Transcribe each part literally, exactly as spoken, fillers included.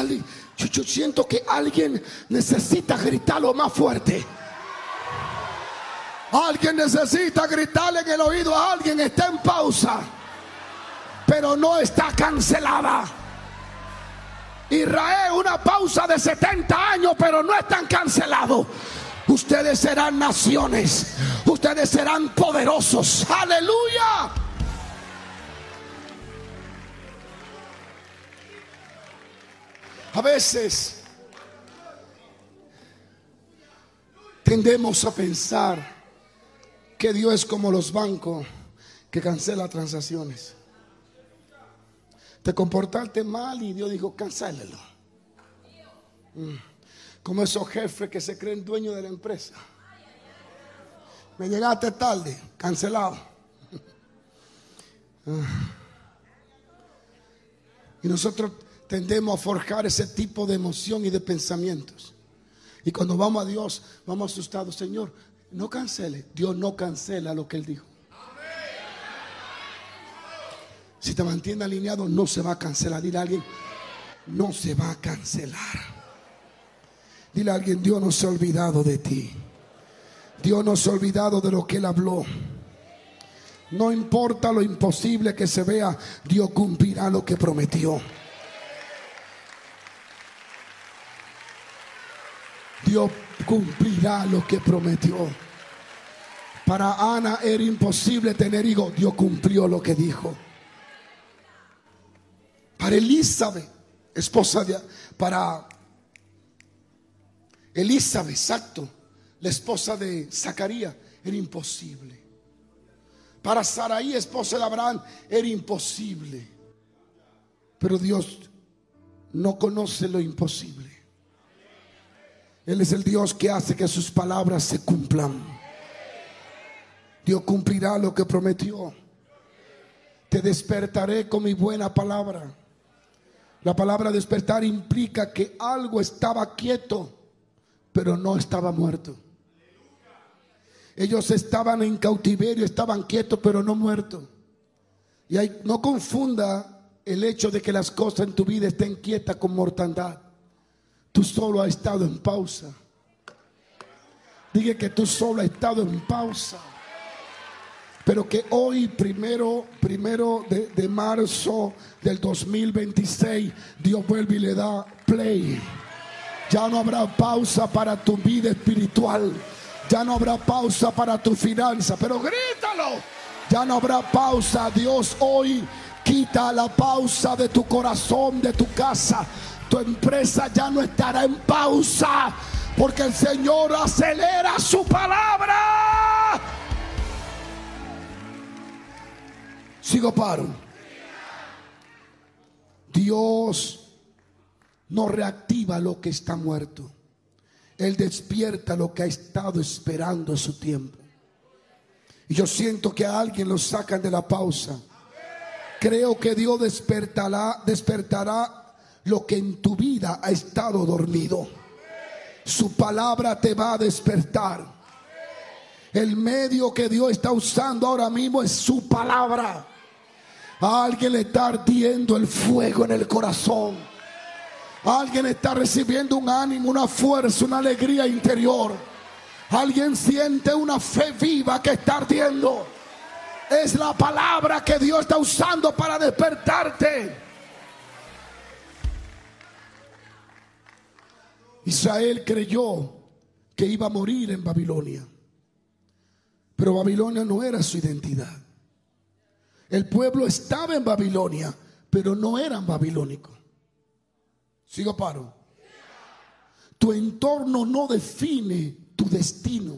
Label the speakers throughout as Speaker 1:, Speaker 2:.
Speaker 1: salir. Yo, yo siento que alguien necesita gritarlo más fuerte. Alguien necesita gritarle en el oído a alguien. Está en pausa, pero no está cancelada. Israel, una pausa de setenta años, pero no están cancelados. Ustedes serán naciones. Ustedes serán poderosos. Aleluya. A veces tendemos a pensar que Dios es como los bancos que cancela transacciones. Te comportaste mal y Dios dijo, cancélelo. Mm. Como esos jefes que se creen dueños de la empresa. Me llegaste tarde, cancelado. Y nosotros tendemos a forjar ese tipo de emoción y de pensamientos. Y cuando vamos a Dios, vamos asustados. Señor, no cancele. Dios no cancela lo que Él dijo. Si te mantiene alineado, no se va a cancelar. Dile a alguien, no se va a cancelar. Dile a alguien, Dios no se ha olvidado de ti. Dios no se ha olvidado de lo que Él habló. No importa lo imposible que se vea, Dios cumplirá lo que prometió. Dios cumplirá lo que prometió. Para Ana era imposible tener hijos. Dios cumplió lo que dijo. Para Elizabeth, esposa de, para Elizabeth, exacto, la esposa de Zacarías, era imposible. Para Saraí, esposa de Abraham, era imposible. Pero Dios no conoce lo imposible. Él es el Dios que hace que sus palabras se cumplan. Dios cumplirá lo que prometió. Te despertaré con mi buena palabra. La palabra despertar implica que algo estaba quieto, pero no estaba muerto. Ellos estaban en cautiverio, estaban quietos, pero no muertos. Y hay, no confunda el hecho de que las cosas en tu vida estén quietas con mortandad. Tú solo has estado en pausa. Diga que tú solo has estado en pausa. Pero que hoy, primero, primero de, de marzo del dos mil veintiséis, Dios vuelve y le da play. Ya no habrá pausa para tu vida espiritual. Ya no habrá pausa para tu finanza. Pero grítalo. Ya no habrá pausa. Dios hoy quita la pausa de tu corazón, de tu casa. Tu empresa ya no estará en pausa, porque el Señor acelera su palabra. Sigo paro. Dios no reactiva lo que está muerto. Él despierta lo que ha estado esperando a su tiempo. Y yo siento que a alguien lo sacan de la pausa. Creo que Dios despertará, despertará lo que en tu vida ha estado dormido. Su palabra te va a despertar. El medio que Dios está usando ahora mismo es su palabra. A alguien le está ardiendo el fuego en el corazón. Alguien está recibiendo un ánimo, una fuerza, una alegría interior. Alguien siente una fe viva que está ardiendo. Es la palabra que Dios está usando para despertarte. Israel creyó que iba a morir en Babilonia, pero Babilonia no era su identidad. El pueblo estaba en Babilonia, pero no eran babilónicos. Sigo paro. Tu entorno no define tu destino.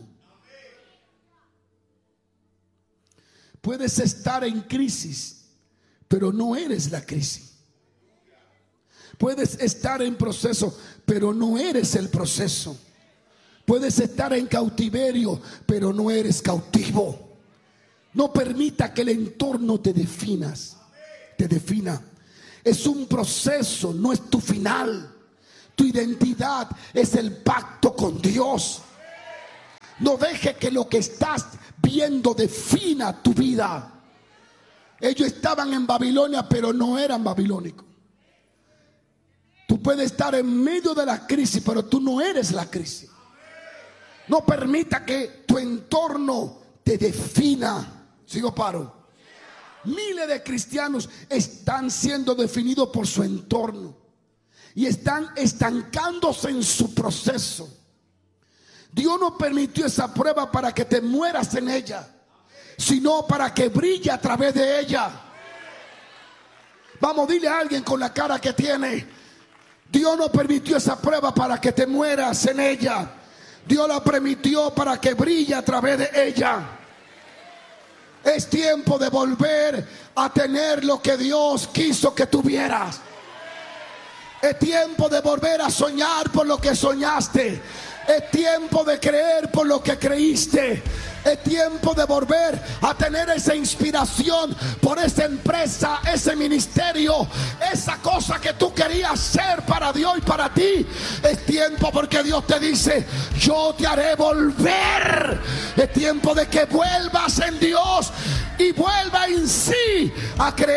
Speaker 1: Puedes estar en crisis, pero no eres la crisis. Puedes estar en proceso, pero no eres el proceso. Puedes estar en cautiverio, pero no eres cautivo. No permita que el entorno te definas, te defina. Es un proceso, no es tu final. Tu identidad es el pacto con Dios. No deje que lo que estás viendo defina tu vida. Ellos estaban en Babilonia, pero no eran babilónicos. Tu Tú puedes estar en medio de la crisis, pero tú no eres la crisis. No permita que tu entorno te defina. Sigo paro. Miles de cristianos están siendo definidos por su entorno y están estancándose en su proceso. Dios no permitió esa prueba para que te mueras en ella, sino para que brille a través de ella. Vamos, dile a alguien con la cara que tiene: Dios no permitió esa prueba para que te mueras en ella. Dios la permitió para que brille a través de ella. Es tiempo de volver a tener lo que Dios quiso que tuvieras. Es tiempo de volver a soñar por lo que soñaste. Es tiempo de creer por lo que creíste. Es tiempo de volver a tener esa inspiración por esa empresa, ese ministerio, esa cosa que tú querías ser para Dios y para ti. Es tiempo porque Dios te dice: yo te haré volver. Es tiempo de que vuelvas en Dios y vuelva en sí a creer.